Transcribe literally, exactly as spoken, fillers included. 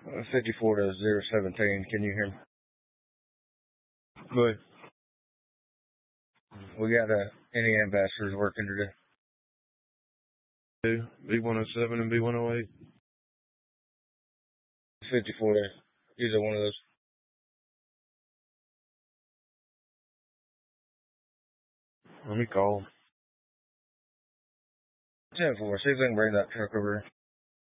Uh, fifty-four to zero seventeen. Can you hear me? Good. We got uh, any ambassadors working today? Two, B one oh seven and B one oh eight. fifty-four to either one of those. Let me call. ten four. See if they can bring that truck over here.